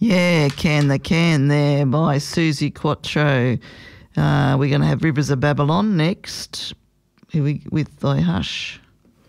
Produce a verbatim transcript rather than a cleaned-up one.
Yeah, Can They Can there by Susie Quattro. Uh, we're going to have Rivers of Babylon next. Here we with Thy Hush.